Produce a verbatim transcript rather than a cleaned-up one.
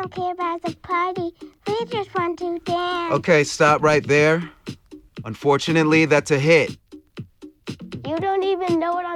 don't care about the party. We just want to dance. Okay, stop right there. Unfortunately, that's a hit. You don't even know what I'm